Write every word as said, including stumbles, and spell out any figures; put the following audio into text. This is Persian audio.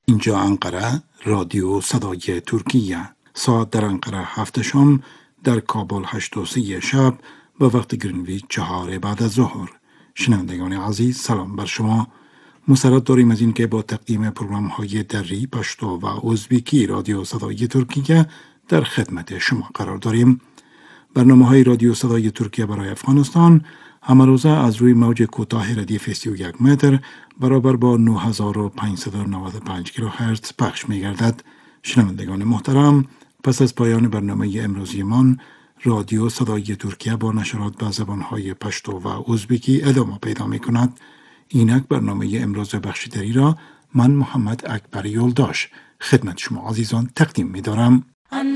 اینجا انقره، رادیو صدای ترکیه. ساعت در انقره هفت شام، در کابل هشت و سی شب و وقت گرینویچ چهار بعد از ظهر. شنوندگان عزیز، سلام بر شما. مسرت داریم از این که با تقدیم پروگرام های دری، پشتو و ازبیکی رادیو صدای ترکیه در خدمت شما قرار داریم. برنامه های رادیو صدای ترکیه برای افغانستان همه روزه از روی موج کوتاه ردیف سی و یک متر برابر با نه هزار و پانصد و نود و پنج کیلوهرتز پخش می گردد. شنوندگان محترم، پس از پایان برنامه امروزی من، رادیو صدای ترکیه با نشرات به زبان های پشتو و ازبیکی ادامه پیدا می کند. اینک برنامه امروز بخشیدری را من محمد اکبر یولداش خدمت شما عزیزان تقدیم می دارم.